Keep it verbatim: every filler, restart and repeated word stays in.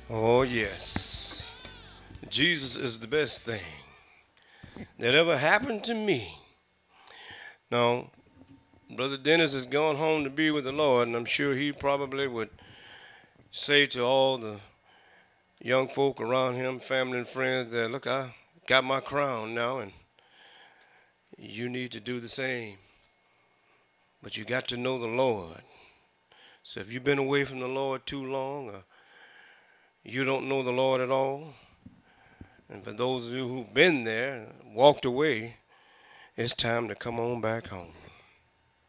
Oh, yes. Jesus is the best thing that ever happened to me. Now, Brother Dennis has gone home to be with the Lord, and I'm sure he probably would say to all the young folk around him, family and friends, that look, I got my crown now, and you need to do the same. But you got to know the Lord. So if you've been away from the Lord too long, or you don't know the Lord at all, and for those of you who've been there, walked away, it's time to come on back home.